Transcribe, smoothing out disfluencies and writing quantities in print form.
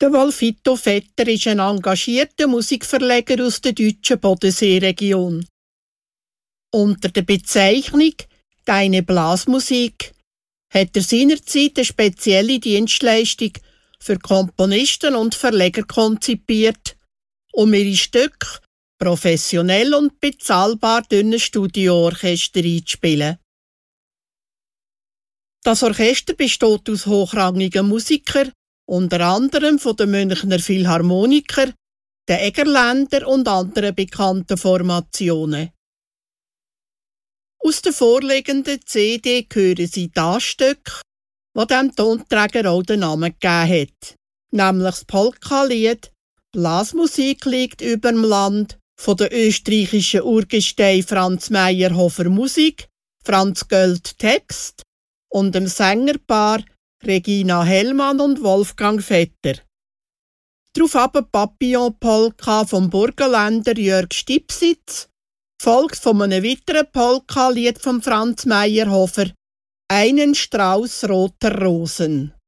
Der Wolfito Vetter ist ein engagierter Musikverleger aus der deutschen Bodenseeregion. Unter der Bezeichnung «Deine Blasmusik» hat er seinerzeit eine spezielle Dienstleistung für Komponisten und Verleger konzipiert, um ihre Stücke professionell und bezahlbar durch ein Studioorchester einzuspielen. Das Orchester besteht aus hochrangigen Musikern, unter anderem von den Münchner Philharmoniker, den Egerländer und anderen bekannten Formationen. Aus der vorliegenden CD hören Sie das Stück, das dem Tonträger auch den Namen gegeben hat, nämlich das Polka-Lied «Blasmusik liegt überm Land» von der österreichischen Urgestein Franz Meyerhofer Musik, Franz Göld Text und dem Sängerpaar Regina Hellmann und Wolfgang Vetter. Darauf aber Papillon Polka vom Burgenländer Jörg Stipsitz, gefolgt von einem weiteren Polka-Lied von Franz Meyerhofer, «Einen Strauß roter Rosen».